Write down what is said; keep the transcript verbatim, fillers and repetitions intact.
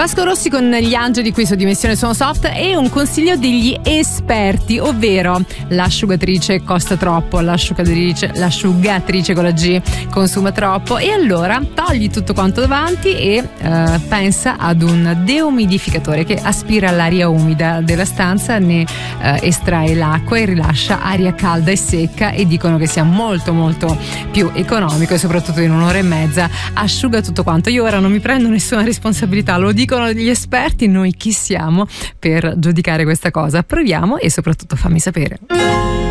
Vasco Rossi con gli angeli qui su Dimensione Sono Soft e un consiglio degli esperti, ovvero l'asciugatrice costa troppo, l'asciugatrice, l'asciugatrice con la G consuma troppo, e allora togli tutto quanto davanti e eh, pensa ad un deumidificatore che aspira l'aria umida della stanza, ne eh, estrae l'acqua e rilascia aria calda e secca, e dicono che sia molto molto più economico e soprattutto in un'ora e mezza asciuga tutto quanto. Io ora non mi prendo nessuna responsabilità, lo dicono gli esperti, noi chi siamo per giudicare questa cosa? Proviamo e soprattutto fammi sapere.